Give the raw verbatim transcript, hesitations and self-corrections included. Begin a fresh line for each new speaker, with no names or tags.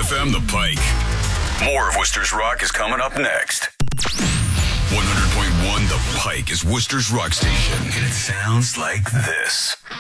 F M The Pike. More of Worcester's Rock is coming up next. one hundred point one The Pike is Worcester's Rock Station, and it sounds like this.